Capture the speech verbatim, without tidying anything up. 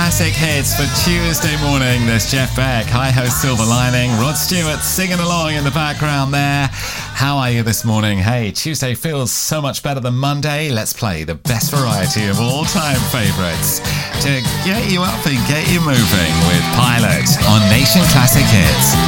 Classic Hits for Tuesday morning. There's Jeff Beck, Hi Ho Silver Lining, Rod Stewart singing along in the background there. How are you this morning? Hey, Tuesday feels so much better than Monday. Let's play the best variety of all-time favourites to get you up and get you moving with Pilot on Nation Classic Hits.